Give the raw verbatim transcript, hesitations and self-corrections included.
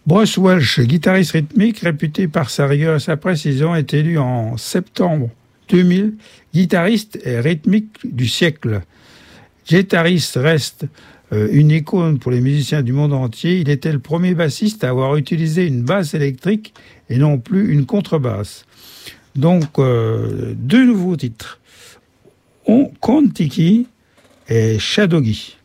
Bruce Welch, guitariste rythmique réputé par sa rigueur et sa précision, est élu en septembre deux mille guitariste et rythmique du siècle. Guitariste reste euh, une icône pour les musiciens du monde entier. Il était le premier bassiste à avoir utilisé une basse électrique et non plus une contrebasse. Donc, euh, deux nouveaux titres. On Kon-Tiki et Shadowgy.